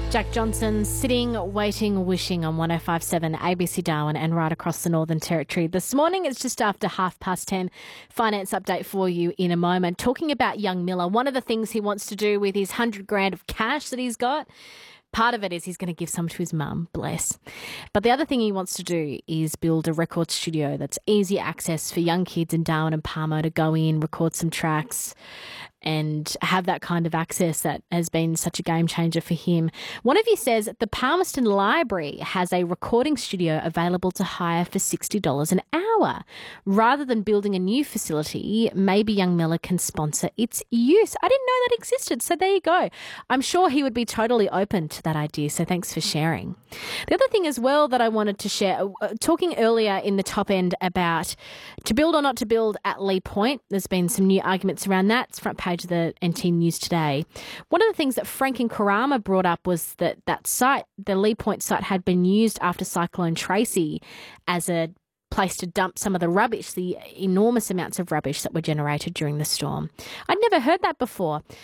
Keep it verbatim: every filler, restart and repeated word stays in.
Jack Johnson sitting, waiting, wishing on one oh five point seven A B C Darwin and right across the Northern Territory. This morning it's just after half past ten. Finance update for you in a moment. Talking about young Miller, one of the things he wants to do with his hundred grand of cash that he's got, part of it is he's going to give some to his mum, bless. But the other thing he wants to do is build a record studio that's easy access for young kids in Darwin and Palmer to go in, record some tracks and have that kind of access that has been such a game changer for him. One of you says the Palmerston Library has a recording studio available to hire for sixty dollars an hour. Rather than building a new facility, maybe young Miller can sponsor its use. I didn't know that existed, so there you go. I'm sure he would be totally open to that idea, so thanks for sharing. The other thing as well that I wanted to share, uh, talking earlier in the top end about to build or not to build at Lee Point, there's been some new arguments around that. It's front page of the N T News today. One of the things that Frank and Karama brought up was that that site, the Lee Point site, had been used after Cyclone Tracy as a place to dump some of the rubbish, the enormous amounts of rubbish that were generated during the storm. I'd never heard that before.